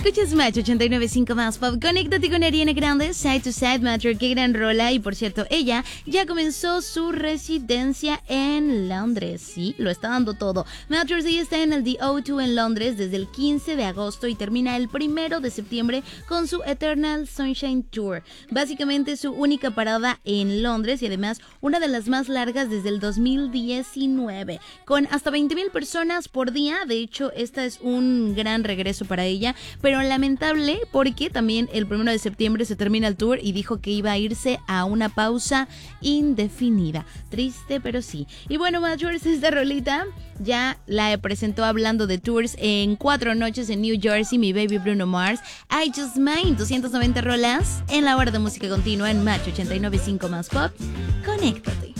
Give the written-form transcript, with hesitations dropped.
Escuchas Match 89.5 más pop. Conéctate con Ariana Grande, Side to Side Matter. Qué gran rola. Y por cierto, ella ya comenzó su residencia en Londres. Sí, lo está dando todo. Matters ella está en el The O2 en Londres desde el 15 de agosto y termina el 1 de septiembre con su Eternal Sunshine Tour. Básicamente su única parada en Londres y además una de las más largas desde el 2019. Con hasta 20,000 personas por día. De hecho, esta es un gran regreso para ella. Pero lamentable porque también el 1 de septiembre se termina el tour y dijo que iba a irse a una pausa indefinida. Triste, pero sí. Y bueno, Matchers, esta rolita ya la presentó hablando de tours en 4 noches en New Jersey, mi baby Bruno Mars. I Just Mine, 290 rolas en la hora de música continua en Match 89.5 más pop. Conéctate.